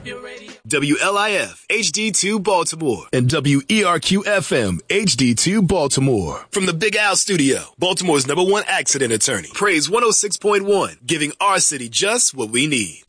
WLIF HD2 Baltimore and WERQ FM HD2 Baltimore. From the Big Al Studio, Baltimore's #1 accident attorney. Praise 106.1, giving our city just what we need.